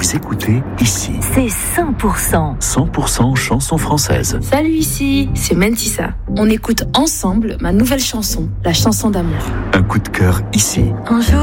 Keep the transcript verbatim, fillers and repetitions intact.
Vous écoutez ici. C'est cent pour cent. cent pour cent chansons françaises. Salut, ici, c'est Mentissa. On écoute ensemble ma nouvelle chanson, la chanson d'amour. Un coup de cœur ici. Un jour